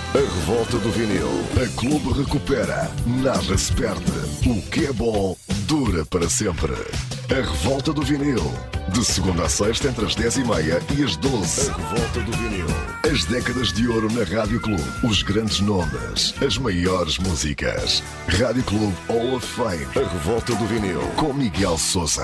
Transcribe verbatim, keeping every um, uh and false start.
A revolta do vinil. A Clube recupera. Nada se perde. O que é bom dura para sempre. A revolta do vinil. De segunda a sexta entre as dez e meia e as doze. A revolta do vinil. As décadas de ouro na Rádio Clube. Os grandes nomes. As maiores músicas. Rádio Clube Hall of Fame. A revolta do vinil. Com Miguel Sousa.